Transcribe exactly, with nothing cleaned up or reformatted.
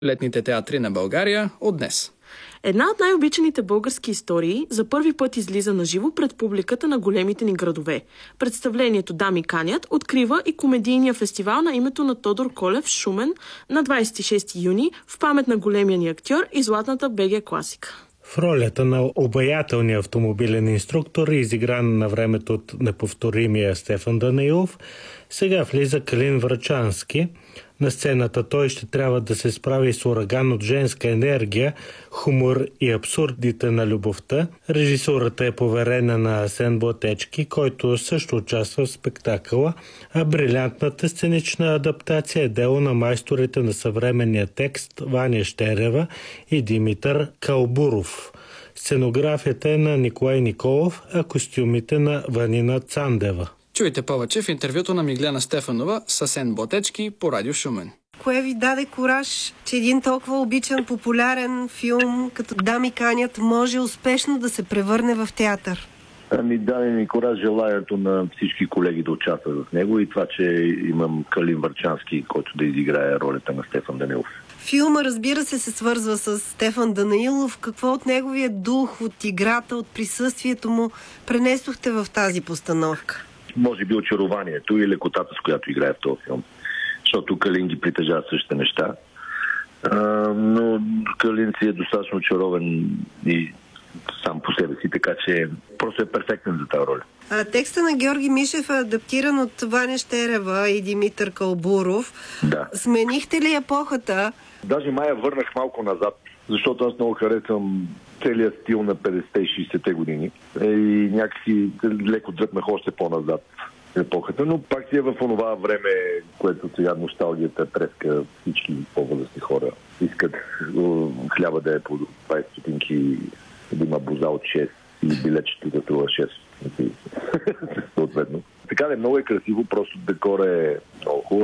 Летните театри на България от днес. Една от най-обичаните български истории за първи път излиза на живо пред публиката на големите ни градове. Представлението "Дами канят" открива и комедийния фестивал на името на Тодор Колев в Шумен на двадесет и шести юни в памет на големия ни актьор и златната БГ класика. В ролята на обаятелния автомобилен инструктор, изигран на времето от неповторимия Стефан Данаилов, сега влиза Калин Врачански. На сцената той ще трябва да се справи с ураган от женска енергия, хумор и абсурдите на любовта. Режисурата е поверена на Асен Блатечки, който също участва в спектакъла, а брилянтната сценична адаптация е дело на майсторите на съвременния текст Ваня Щерева и Димитър Калбуров. Сценографията е на Николай Николов, а костюмите на Ванина Цандева. Чуйте повече в интервюто на Миглена Стефанова с Асен Блатечки по Радио Шумен. Кое ви даде кураж, че един толкова обичан, популярен филм като "Дами канят" може успешно да се превърне в театър? Ами даде ми кураж желанието на всички колеги да участват в него и това, че имам Калин Врачански, който да изиграе ролята на Стефан Данаилов. Филма, разбира се, се свързва с Стефан Данаилов. Какво от неговия дух, от играта, от присъствието му пренесохте в тази постановка? Може би очарованието и лекотата, с която играе в този филм. Защото Калин ги притежава същите неща. А, но Калин си е достатъчно очарован и сам по себе си, така че просто е перфектен за тази роля. А, текста на Георги Мишев е адаптиран от Ваня Щерева и Димитър Калбуров. Да. Сменихте ли епохата? Даже май я върнах малко назад, защото аз много харесвам целият стил на петдесетте и шейсетте години и някакси леко дръпнах още по-назад епохата, но пак си е в онова време, което сега носталгията треска всички по-възрастни хора. Искат хляба да е по двадесет стотинки, да има боза от шест и билечето да струва шест. Съответно. Така да е, много е красиво, просто декор е много хубаво.